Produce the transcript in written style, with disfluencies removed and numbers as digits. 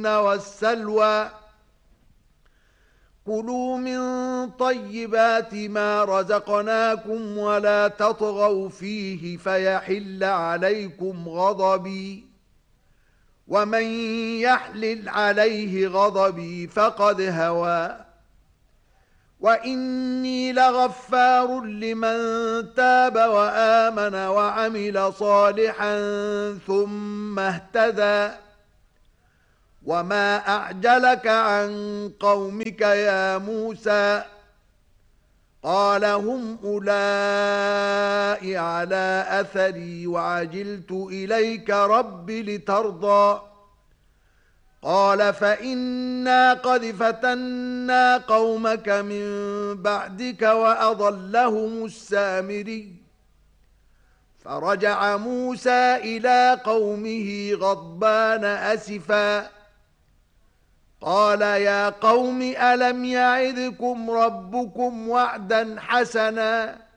والسلوى كلوا من طيبات ما رزقناكم ولا تطغوا فيه فيحل عليكم غضبي ومن يحلل عليه غضبي فقد هوى وإني لغفار لمن تاب وآمن وعمل صالحا ثم اهتدى وما أعجلك عن قومك يا موسى قال هم أولئك على أثري وعجلت إليك رب لترضى قال فإنا قد فتنا قومك من بعدك وأضلهم السامري فرجع موسى إلى قومه غضبان أسفا قال يا قوم ألم يعدكم ربكم وعدا حسنا